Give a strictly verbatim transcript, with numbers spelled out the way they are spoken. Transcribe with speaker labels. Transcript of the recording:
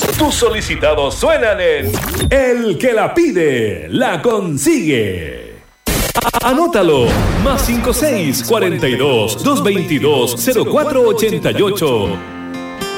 Speaker 1: Tus solicitados suenan en El que la pide, la consigue. Anótalo, más cinco seis cuarenta y dos, doscientos veintidós, cero cuatro ochenta y ocho.